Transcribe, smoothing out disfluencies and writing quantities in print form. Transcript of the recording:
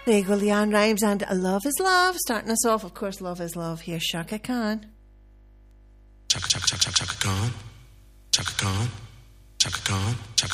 There you go, Leanne Rimes and Love is Love. Starting us off, of course, Love is Love. Here's Chaka Khan. Chaka Khan. Chaka Khan. Chaka Khan. Chaka